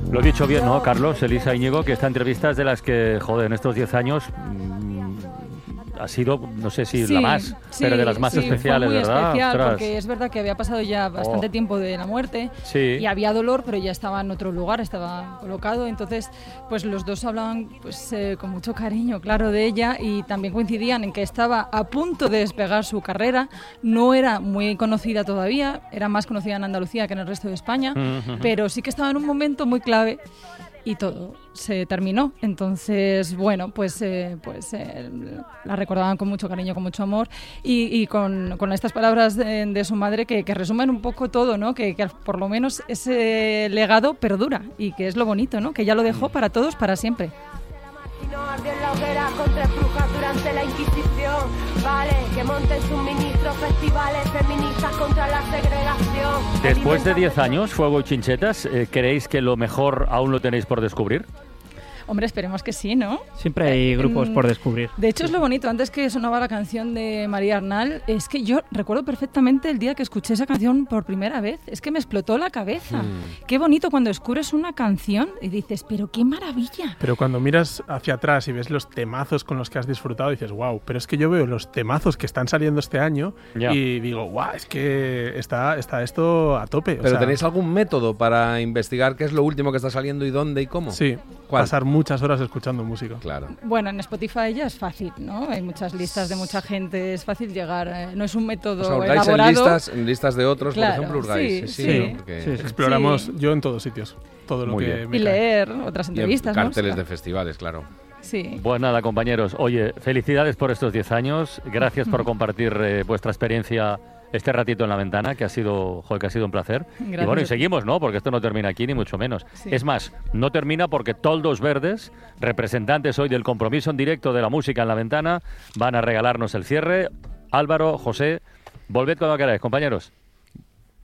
Lo he dicho bien, ¿no, Carlos? Elisa Íñigo, que esta entrevista es de las que, joder, en estos 10 años ha sido, no sé si la más, pero de las más especiales, fue muy ¿verdad? especial, Ostras. porque es verdad que había pasado ya bastante tiempo de la muerte y había dolor, pero ya estaba en otro lugar, estaba colocado. Entonces, pues los dos hablaban pues, con mucho cariño, claro, de ella, y también coincidían en que estaba a punto de despegar su carrera. No era muy conocida todavía, era más conocida en Andalucía que en el resto de España, pero sí que estaba en un momento muy clave. Y todo se terminó. Entonces, bueno, pues la recordaban con mucho cariño, con mucho amor y con estas palabras de su madre que resumen un poco todo, ¿no? Que por lo menos ese legado perdura y que es lo bonito, ¿no? Que ella lo dejó para todos, para siempre. No ardió en la hoguera contra brujas durante la Inquisición. Vale, que monten sus ministros festivales feministas contra la segregación. Después de 10 años, Fuego y Chinchetas, ¿creéis que lo mejor aún lo tenéis por descubrir? Hombre, esperemos que sí, ¿no? Siempre hay grupos por descubrir. De hecho, es lo bonito. Antes que sonaba la canción de María Arnal, es que yo recuerdo perfectamente el día que escuché esa canción por primera vez. Es que me explotó la cabeza. Qué bonito cuando descubres una canción y dices, pero qué maravilla. Pero cuando miras hacia atrás y ves los temazos con los que has disfrutado, dices, wow, pero es que yo veo los temazos que están saliendo este año y digo, wow, es que está esto a tope. ¿Pero tenéis algún método para investigar qué es lo último que está saliendo y dónde y cómo? Sí. ¿Cuál? Pasar muchas horas escuchando música. Claro. Bueno, en Spotify ya es fácil, ¿no? Hay muchas listas de mucha gente, es fácil llegar. No es un método elaborado. En listas de otros, claro, por ejemplo, hurgáis. Sí. Porque... Exploramos yo en todos sitios. Todo lo que me y leer otras entrevistas, carteles de festivales, claro. Sí. Pues nada, compañeros. Oye, felicidades por estos 10 años. Gracias por compartir vuestra experiencia este ratito en La Ventana, que ha sido un placer. Gracias. Y bueno, y seguimos, ¿no? Porque esto no termina aquí, ni mucho menos. Sí. Es más, no termina porque Toldos Verdes, representantes hoy del compromiso en directo de la música en La Ventana, van a regalarnos el cierre. Álvaro, José, volved cuando queráis, compañeros.